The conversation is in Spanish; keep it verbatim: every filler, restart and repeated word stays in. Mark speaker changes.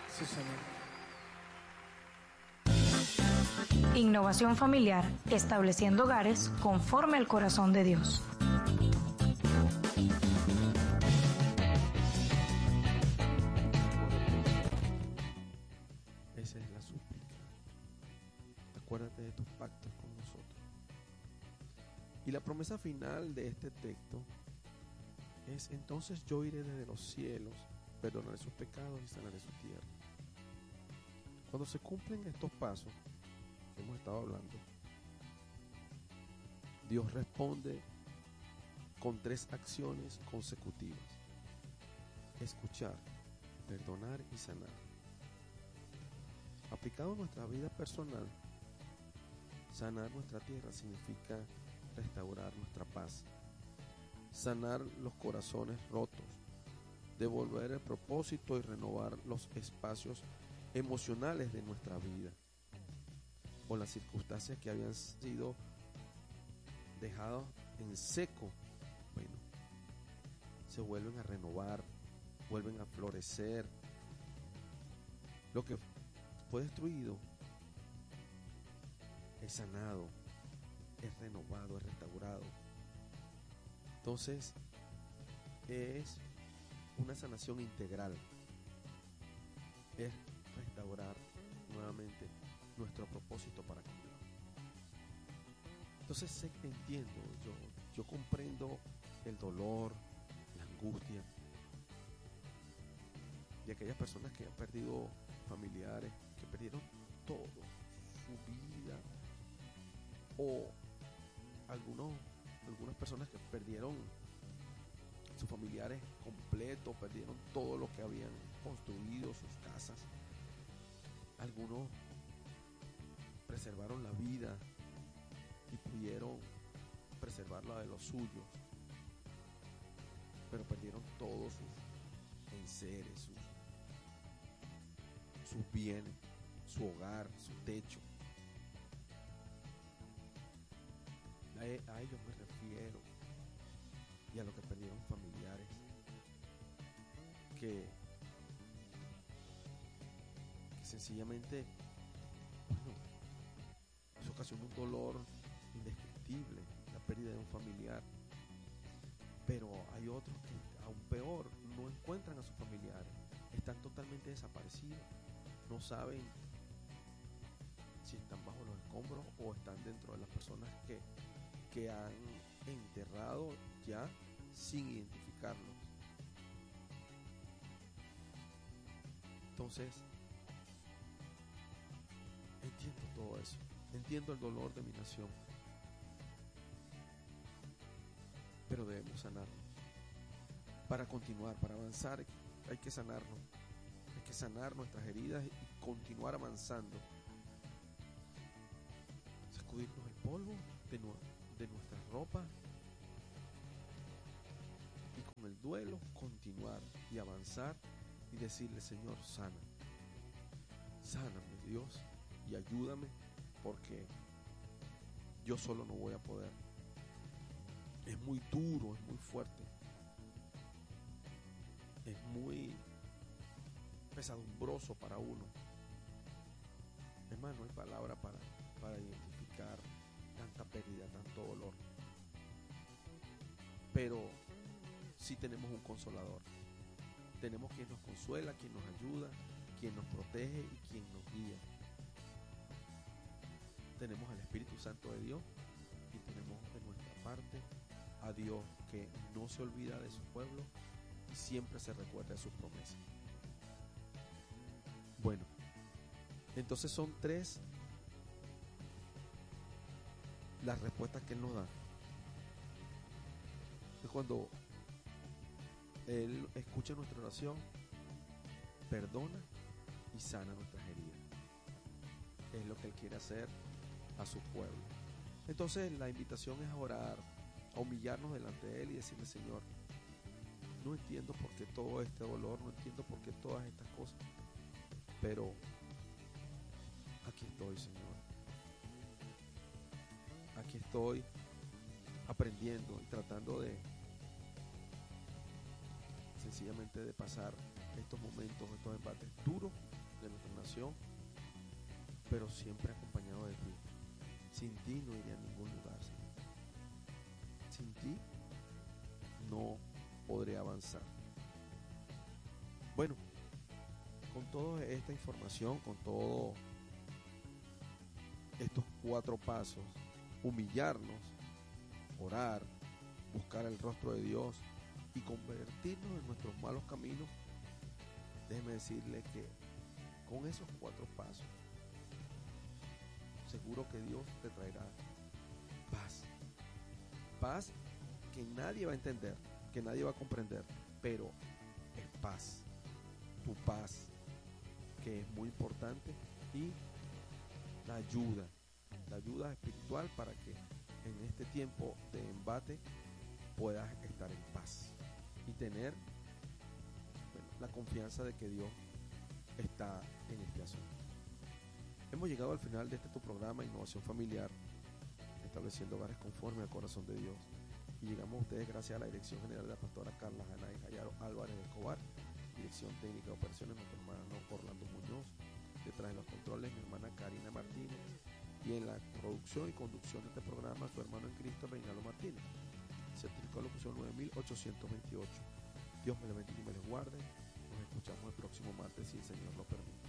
Speaker 1: Sí, Señor.
Speaker 2: Innovación familiar, estableciendo hogares conforme al corazón de Dios.
Speaker 3: Esa es la súplica. Acuérdate de tus pactos con nosotros. Y la promesa final de este texto es: entonces yo iré desde los cielos, perdonaré sus pecados y sanaré su tierra. Cuando se cumplen estos pasos que hemos estado hablando, Dios responde con tres acciones consecutivas: escuchar, perdonar y sanar. Aplicado a nuestra vida personal, sanar nuestra tierra significa restaurar nuestra paz, sanar los corazones rotos, devolver el propósito y renovar los espacios emocionales de nuestra vida, o las circunstancias que habían sido dejadas en seco, bueno, se vuelven a renovar, vuelven a florecer. Lo que fue destruido es sanado, es renovado, es restaurado. Entonces es una sanación integral, es restaurar nuevamente nuestro propósito para con Dios. Entonces sé que entiendo, yo, yo comprendo el dolor, la angustia de aquellas personas que han perdido familiares, que perdieron todo, su vida, o algunos, algunas personas que perdieron sus familiares completos, perdieron todo lo que habían construido, sus casas. Algunos preservaron la vida y pudieron preservar la de los suyos, pero perdieron todos sus enseres, sus, sus bienes, su hogar, su techo. A, a ellos me refiero, y a los que perdieron familiares, que, que sencillamente, bueno, eso ocasiona un dolor indescriptible, la pérdida de un familiar. Pero hay otros que, aún peor, no encuentran a sus familiares, están totalmente desaparecidos, no saben si están bajo los escombros o están dentro de las personas que, que han enterrado ya sin identificarlos. Entonces, entiendo todo eso, entiendo el dolor de mi nación, pero debemos sanarlo. Para continuar, para avanzar, hay que sanarlo. Hay que sanar nuestras heridas y continuar avanzando. Sacudirnos el polvo de, nu- de nuestras ropas y con el duelo continuar y avanzar y decirle: Señor, sana. Sáname, Dios, y ayúdame, porque yo solo no voy a poder. Es muy duro, es muy fuerte, es muy pesadumbroso para uno. Es más, no hay palabra para, para identificar tanta pérdida, tanto dolor. Pero sí tenemos un consolador. Tenemos quien nos consuela, quien nos ayuda, quien nos protege y quien nos guía. Tenemos al Espíritu Santo de Dios y tenemos de nuestra parte a Dios, que no se olvida de su pueblo y siempre se recuerda de sus promesas. Bueno, entonces son tres las respuestas que Él nos da. Es cuando Él escucha nuestra oración, perdona y sana nuestras heridas. Es lo que Él quiere hacer a su pueblo. Entonces la invitación es a orar, a humillarnos delante de Él y decirle: Señor, no entiendo por qué todo este dolor, no entiendo por qué todas estas cosas, pero aquí estoy, Señor. Aquí estoy aprendiendo y tratando de, sencillamente de pasar estos momentos, estos embates duros de nuestra nación, pero siempre acompañado de ti. Sin ti no iría a ningún lugar, Señor. Sin ti no podré avanzar. Bueno, con toda esta información, con todos estos cuatro pasos, humillarnos, orar, buscar el rostro de Dios y convertirnos en nuestros malos caminos, déjeme decirle que con esos cuatro pasos, seguro que Dios te traerá paz. Paz que nadie va a entender, que nadie va a comprender, pero es paz. Tu paz, que es muy importante, y la ayuda, la ayuda espiritual para que en este tiempo de embate puedas estar en paz y tener, bueno, la confianza de que Dios está en este asunto. Hemos llegado al final de este tu programa Innovación Familiar, estableciendo hogares conforme al corazón de Dios, y llegamos a ustedes gracias a la dirección general de la pastora Carla Janay Jayaro Álvarez Escobar, dirección técnica de operaciones nuestro hermano Orlando Muñoz, detrás de los controles mi hermana Karina Martínez, y en la producción y conducción de este programa su hermano en Cristo Reinaldo Martínez. Certificado de locución nueve mil ochocientos veintiocho. Dios me le bendiga y me les guarde. Nos escuchamos el próximo martes si el Señor lo permite.